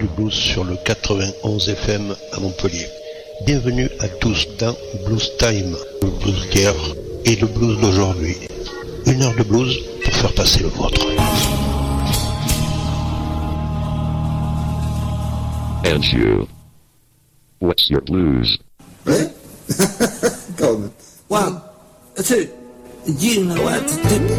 du blues sur le 91 FM à Montpellier. Bienvenue à tous dans Blues Time, le blues d'hier et le blues d'aujourd'hui. 1 heure de blues pour faire passer le vôtre. And you, what's your blues? Eh? Come. 1, 2, you know what to do.